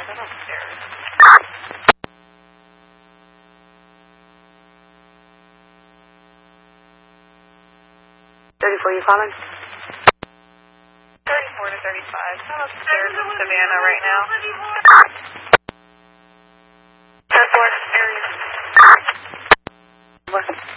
Head upstairs. 34, you calling? 34 to 35. I'm upstairs in Savannah right now.